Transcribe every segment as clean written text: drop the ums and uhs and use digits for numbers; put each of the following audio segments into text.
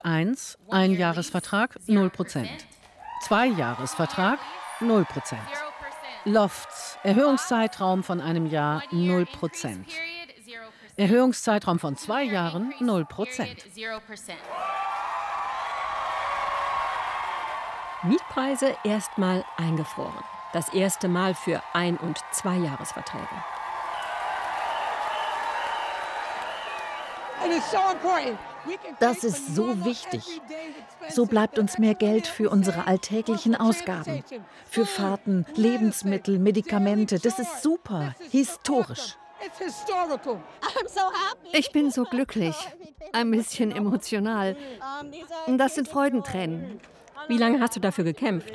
1. Einjahresvertrag 0%. 2-Jahresvertrag 0%. Lofts, Erhöhungszeitraum von einem Jahr 0%. Erhöhungszeitraum von 2 Jahren 0%. Mietpreise erstmal eingefroren. Das erste Mal für 1- und 2-Jahresverträge. Das ist so wichtig. So bleibt uns mehr Geld für unsere alltäglichen Ausgaben. Für Fahrten, Lebensmittel, Medikamente. Das ist super, historisch. Ich bin so glücklich, ein bisschen emotional. Das sind Freudentränen. Wie lange hast du dafür gekämpft?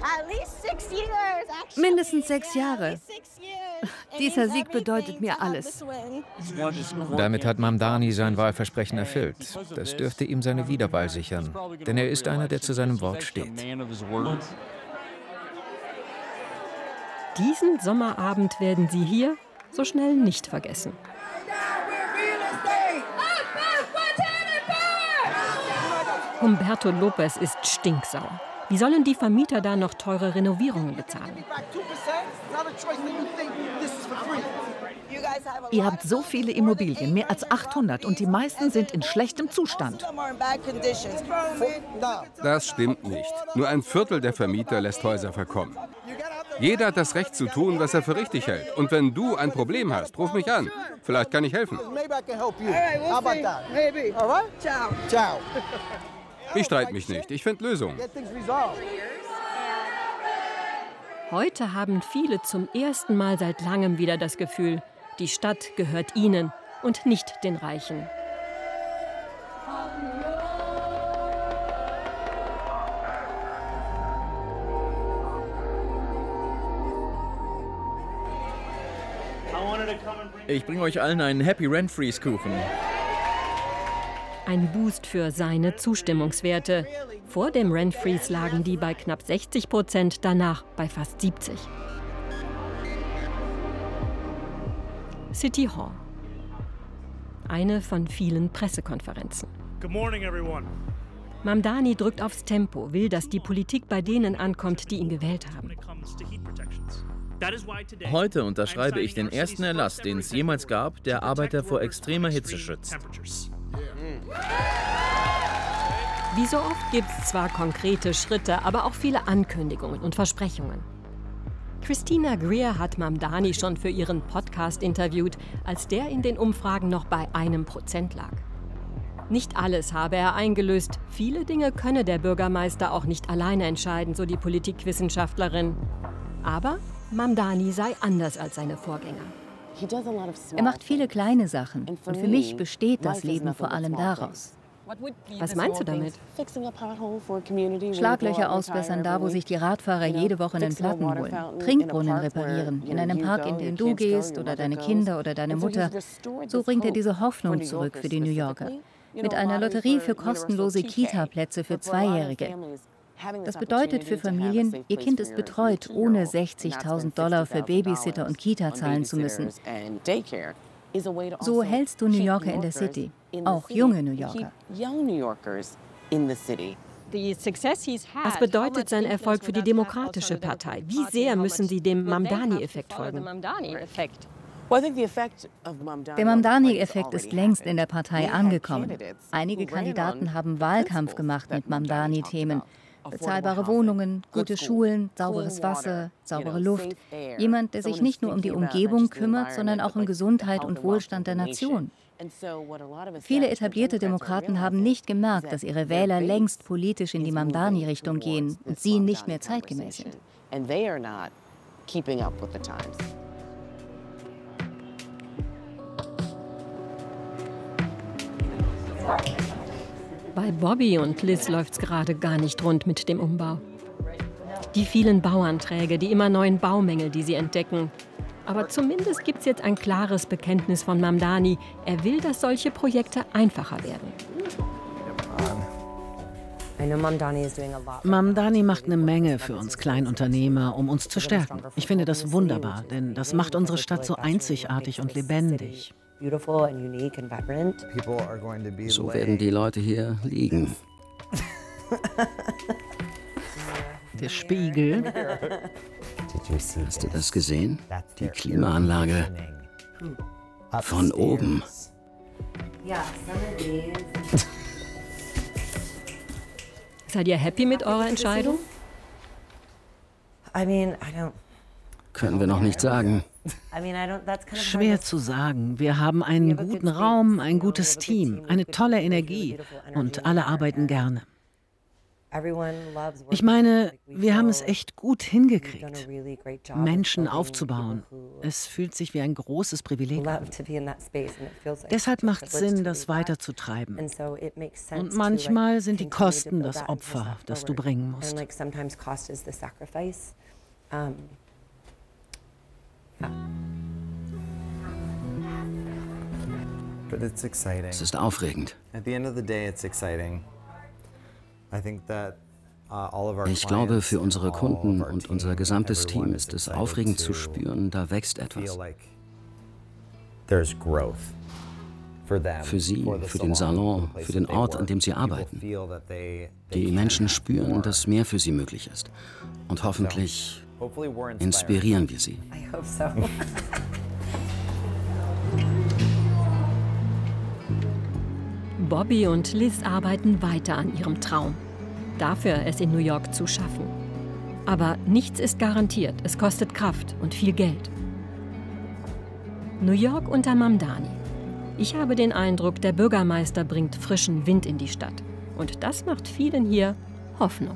Mindestens 6 Jahre. Dieser Sieg bedeutet mir alles. Damit hat Mamdani sein Wahlversprechen erfüllt. Das dürfte ihm seine Wiederwahl sichern. Denn er ist einer, der zu seinem Wort steht. Diesen Sommerabend werden Sie hier so schnell nicht vergessen. Humberto Lopez ist stinksauer. Wie sollen die Vermieter da noch teure Renovierungen bezahlen? Ihr habt so viele Immobilien, mehr als 800, und die meisten sind in schlechtem Zustand. Das stimmt nicht. Nur ein Viertel der Vermieter lässt Häuser verkommen. Jeder hat das Recht zu tun, was er für richtig hält. Und wenn du ein Problem hast, ruf mich an. Vielleicht kann ich helfen. Ich streite mich nicht. Ich finde Lösungen. Heute haben viele zum ersten Mal seit langem wieder das Gefühl, die Stadt gehört ihnen und nicht den Reichen. Ich bringe euch allen einen Happy Rent-Freeze-Kuchen. Ein Boost für seine Zustimmungswerte. Vor dem Rent-Freeze lagen die bei knapp 60%, danach bei fast 70%. City Hall. Eine von vielen Pressekonferenzen. Good morning, everyone. Mamdani drückt aufs Tempo, will, dass die Politik bei denen ankommt, die ihn gewählt haben. Heute unterschreibe ich den ersten Erlass, den es jemals gab, der Arbeiter vor extremer Hitze schützt. Wie so oft gibt es zwar konkrete Schritte, aber auch viele Ankündigungen und Versprechungen. Christina Greer hat Mamdani schon für ihren Podcast interviewt, als der in den Umfragen noch bei 1% lag. Nicht alles habe er eingelöst. Viele Dinge könne der Bürgermeister auch nicht alleine entscheiden, so die Politikwissenschaftlerin. Aber Mamdani sei anders als seine Vorgänger. Er macht viele kleine Sachen. Und für mich besteht das Leben vor allem daraus. Was meinst du damit? Schlaglöcher ausbessern, da wo sich die Radfahrer jede Woche einen Platten holen. Trinkbrunnen reparieren, in einem Park, in den du gehst, oder deine Kinder oder deine Mutter. So bringt er diese Hoffnung zurück für die New Yorker. Mit einer Lotterie für kostenlose Kita-Plätze für Zweijährige. Das bedeutet für Familien, ihr Kind ist betreut, ohne $60.000 für Babysitter und Kita zahlen zu müssen. So hältst du New Yorker in der City, auch junge New Yorker. Was bedeutet sein Erfolg für die Demokratische Partei? Wie sehr müssen sie dem Mamdani-Effekt folgen? Der Mamdani-Effekt ist längst in der Partei angekommen. Einige Kandidaten haben Wahlkampf gemacht mit Mamdani-Themen. Bezahlbare Wohnungen, gute Schulen, sauberes Wasser, saubere Luft. Jemand, der sich nicht nur um die Umgebung kümmert, sondern auch um Gesundheit und Wohlstand der Nation. Viele etablierte Demokraten haben nicht gemerkt, dass ihre Wähler längst politisch in die Mamdani-Richtung gehen und sie nicht mehr zeitgemäß sind. Bei Bobby und Liz läuft's gerade gar nicht rund mit dem Umbau. Die vielen Bauanträge, die immer neuen Baumängel, die sie entdecken. Aber zumindest gibt's jetzt ein klares Bekenntnis von Mamdani. Er will, dass solche Projekte einfacher werden. Mamdani macht eine Menge für uns Kleinunternehmer, um uns zu stärken. Ich finde das wunderbar, denn das macht unsere Stadt so einzigartig und lebendig. So werden die Leute hier liegen. Der Spiegel. Hast du das gesehen? Die Klimaanlage. Von oben. Seid ihr happy mit eurer Entscheidung? Können wir noch nicht sagen. Schwer zu sagen. Wir haben einen guten Raum, ein gutes Team, eine tolle Energie und alle arbeiten gerne. Ich meine, wir haben es echt gut hingekriegt, Menschen aufzubauen. Es fühlt sich wie ein großes Privileg an. Deshalb macht es Sinn, das weiterzutreiben. Und manchmal sind die Kosten das Opfer, das du bringen musst. Es ist aufregend. Ich glaube, für unsere Kunden und unser gesamtes Team ist es aufregend zu spüren, da wächst etwas. Für sie, für den Salon, für den Ort, an dem sie arbeiten. Die Menschen spüren, dass mehr für sie möglich ist. Und hoffentlich inspirieren wir sie. Bobby und Liz arbeiten weiter an ihrem Traum. Dafür, es in New York zu schaffen. Aber nichts ist garantiert. Es kostet Kraft und viel Geld. New York unter Mamdani. Ich habe den Eindruck, der Bürgermeister bringt frischen Wind in die Stadt. Und das macht vielen hier Hoffnung.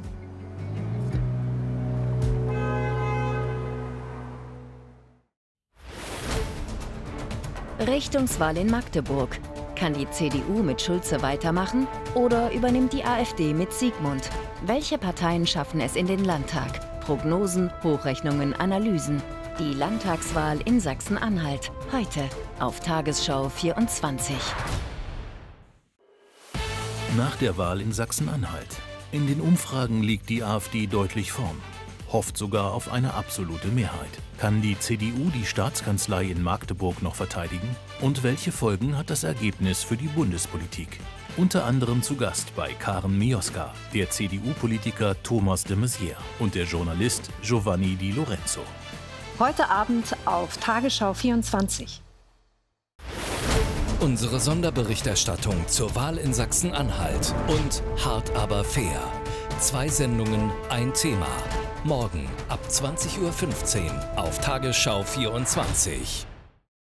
Richtungswahl in Magdeburg. Kann die CDU mit Schulze weitermachen oder übernimmt die AfD mit Siegmund? Welche Parteien schaffen es in den Landtag? Prognosen, Hochrechnungen, Analysen. Die Landtagswahl in Sachsen-Anhalt. Heute auf Tagesschau 24. Nach der Wahl in Sachsen-Anhalt. In den Umfragen liegt die AfD deutlich vorn. Hofft sogar auf eine absolute Mehrheit. Kann die CDU die Staatskanzlei in Magdeburg noch verteidigen? Und welche Folgen hat das Ergebnis für die Bundespolitik? Unter anderem zu Gast bei Karen Mioska, der CDU-Politiker Thomas de Maizière und der Journalist Giovanni Di Lorenzo. Heute Abend auf Tagesschau 24. Unsere Sonderberichterstattung zur Wahl in Sachsen-Anhalt und Hart aber fair. 2 Sendungen, ein Thema. Morgen ab 20:15 Uhr auf Tagesschau 24.